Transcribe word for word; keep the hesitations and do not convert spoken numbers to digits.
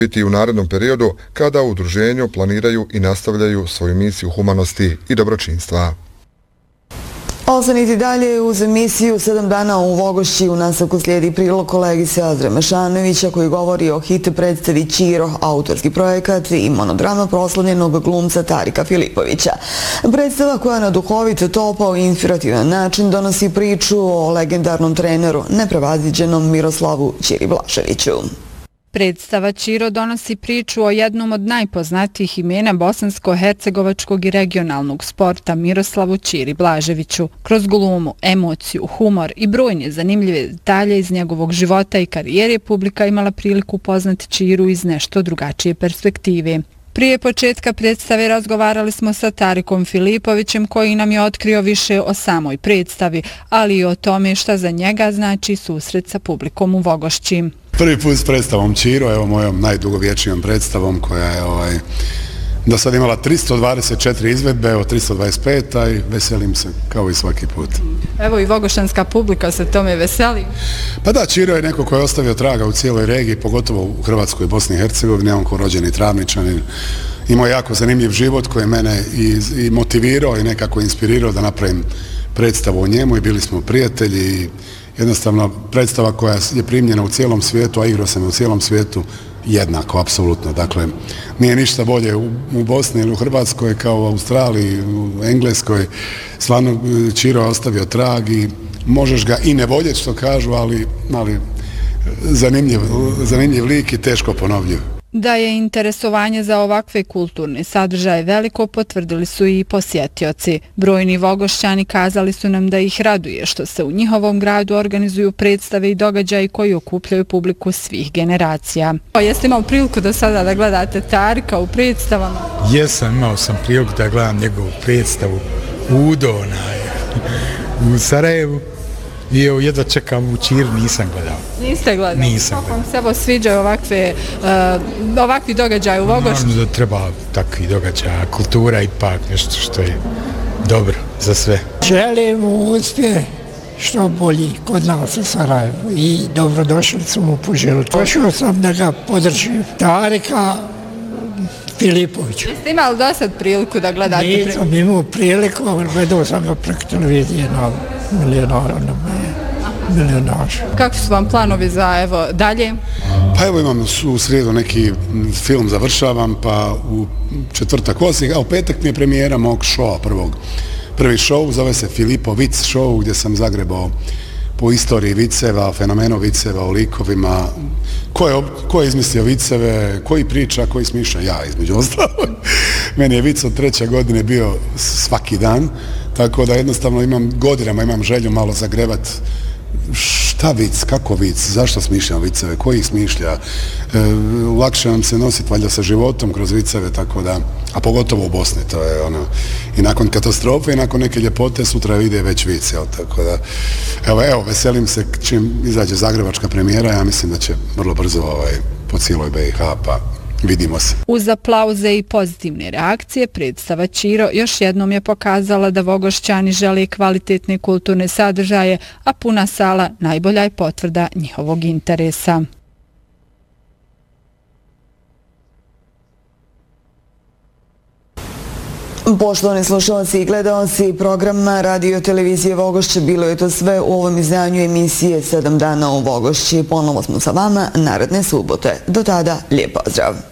biti u narednom periodu kada u udruženju planiraju i nastavljaju svoju misiju humanosti i dobročinstva. Ostanite dalje uz emisiju sedam dana u Vogošći. U nastavku slijedi prilog kolegice Azre Mešanovića koji govori o hit predstavi Ćiro, autorski projekat i monodrama proslavljenog glumca Tarika Filipovića. Predstava koja na duhovit, topao i inspirativan način donosi priču o legendarnom treneru neprevaziđenom Miroslavu Ćiri Blaževiću. Predstava Ćiro donosi priču o jednom od najpoznatijih imena bosansko-hercegovačkog i regionalnog sporta Miroslavu Ćiri Blaževiću. Kroz glumu, emociju, humor i brojne zanimljive detalje iz njegovog života i karijere publika imala priliku upoznati Ćiru iz nešto drugačije perspektive. Prije početka predstave razgovarali smo sa Tarikom Filipovićem koji nam je otkrio više o samoj predstavi, ali i o tome šta za njega znači susret sa publikom u Vogošći. Prvi put s predstavom Ćiro, evo mojom najdugovječnijom predstavom koja je ovaj, do sad imala tristo dvadeset četiri izvedbe, od tristo dvadeset pet, a i veselim se kao i svaki put. Evo i vogošanska publika se tome veseli. Pa da, Ćiro je neko koji je ostavio traga u cijeloj regiji, pogotovo u Hrvatskoj i Bosni i Hercegovini, on kao rođeni Travničanin. Imao jako zanimljiv život koji je mene i, i motivirao i nekako inspirirao da napravim predstavu o njemu i bili smo prijatelji i jednostavno predstava koja je primljena u cijelom svijetu, a igrao sam u cijelom svijetu jednako, apsolutno. Dakle, nije ništa bolje u, u Bosni ili u Hrvatskoj kao u Australiji, u Engleskoj. Stvarno Ćiro je ostavio trag i možeš ga i ne voljeti što kažu, ali, ali zanimljiv, zanimljiv lik i teško ponovljiv. Da je interesovanje za ovakve kulturne sadržaje veliko, potvrdili su i posjetioci. Brojni Vogošćani kazali su nam da ih raduje što se u njihovom gradu organizuju predstave i događaji koji okupljaju publiku svih generacija. Jeste imali priliku do sada da gledate Tarika u predstavama? Jesam, imao sam priliku da gledam njegovu predstavu Udo u Sarajevu. I evo, jedva čekam u Ćiru, nisam gledao. Niste gledali? Nisam gledao. Kako vam se evo sviđaju ovakve, uh, ovakvi događaje u Vogošću? Naravno da treba takvi događaja, kultura ipak nešto što je dobro za sve. Želim uspjeh što bolji kod nas u Sarajevu i dobrodošlicu mu poželim. Došao sam da ga podržim. Tarika Filipovića. Jeste imali do sad priliku da gledate? Nisam imao priliku, ali gledao sam ga preko televizije na milionara, na milionaša. Kako su vam planovi za evo dalje? Pa evo imam u srijedu neki film završavam, pa u četvrtak Osijek, a u petak mi je premijera mog šova prvog. Prvi šov zove se Filipo Vic show, gdje sam zagrebao po istoriji viceva, fenomenu viceva, o likovima, ko je, ko je izmislio viceve, koji priča, koji smišlja, ja između ostalo. Meni je vic od treće godine bio svaki dan, tako da jednostavno imam godinama, imam želju malo zagrebat šta vic, kako vic, zašto smišljam viceve, koji ih smišlja. E, lakše nam se nositi valjda sa životom kroz viceve, tako da, a pogotovo u Bosni, to je ono, i nakon katastrofe i nakon neke ljepote sutra vide već vic, jel, tako da, evo, evo, veselim se čim izađe zagrebačka premijera, ja mislim da će vrlo brzo ovaj, po cijeloj B i H, pa vidimo se. Uz aplauze i pozitivne reakcije, predstava Ćiro još jednom je pokazala da Vogošćani žele kvalitetne kulturne sadržaje, a puna sala najbolja je potvrda njihovog interesa. Poštovani slušalci i gledalci programa Radio Televizije Vogošće, bilo je to sve u ovom izdanju emisije sedam dana u Vogošći. Ponovo smo sa vama naredne subote. Do tada, lijep pozdrav!